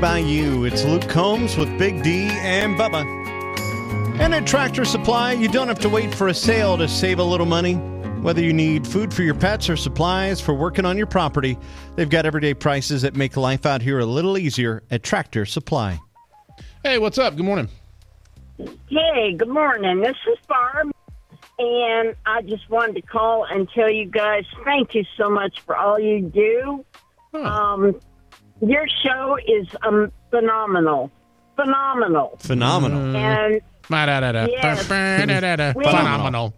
by you. It's Luke Combs with Big D and Bubba. And at Tractor Supply, you don't have to wait for a sale to save a little money. Whether you need food for your pets or supplies for working on your property, they've got everyday prices that make life out here a little easier at Tractor Supply. Hey, what's up? Good morning. Hey, good morning. This is Barb, and I just wanted to call and tell you guys thank you so much for all you do. Your show is phenomenal. Phenomenal. And yes, phenomenal.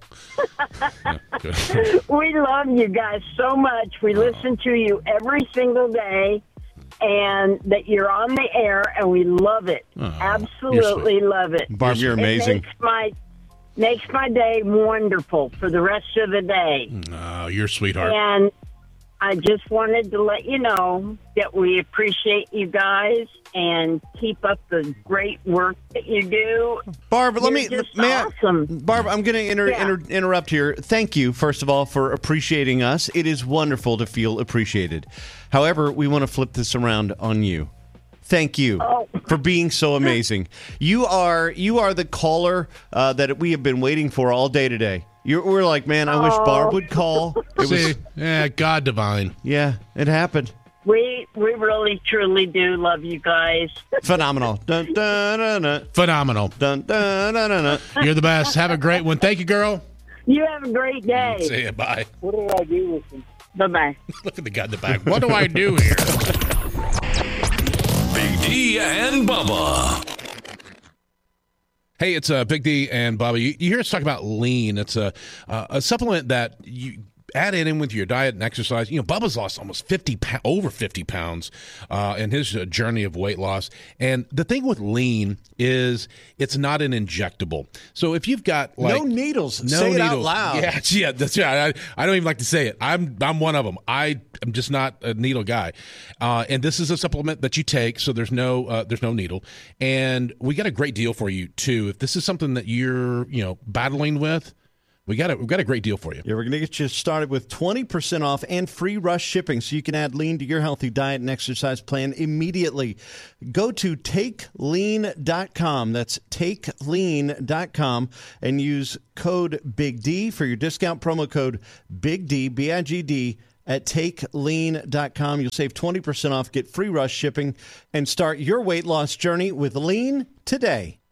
We love you guys so much. We listen to you every single day, and that you're on the air, and we love it. Absolutely love it. Barb, you're amazing. It makes my day wonderful for the rest of the day. Oh, you're a sweetheart. And I just wanted to let you know that we appreciate you guys and keep up the great work that you do. Barb, awesome. Barb, I'm going to interrupt here. Thank you, first of all, for appreciating us. It is wonderful to feel appreciated. However, we want to flip this around on you. Thank you for being so amazing. You are the caller that we have been waiting for all day today. We're like, man, I wish Barb would call. God divine. Yeah, it happened. We really, truly do love you guys. Phenomenal. Dun, dun, dun, dun. Phenomenal. Dun, dun, dun, dun, dun. You're the best. Have a great one. Thank you, girl. You have a great day. See you. Bye. What do I do with them? Bye-bye. Look at the guy in the back. What do I do here? Big D and Bubba. Hey, it's Big D and Bubba. You hear us talk about lean. It's a supplement that you add it in with your diet and exercise. You know, Bubba's lost almost over 50 pounds in his journey of weight loss. And the thing with lean is it's not an injectable. So if you've got no needles, say it out loud. Yeah, that's right. I don't even like to say it. I'm one of them. I'm just not a needle guy. And this is a supplement that you take, so there's no needle. And we got a great deal for you too. If this is something that you're battling with, we've got a great deal for you. Yeah, we're going to get you started with 20% off and free rush shipping so you can add lean to your healthy diet and exercise plan immediately. Go to takelean.com. That's takelean.com and use code Big D for your discount promo code Big D, BIGD, at takelean.com. You'll save 20% off, get free rush shipping, and start your weight loss journey with Lean today.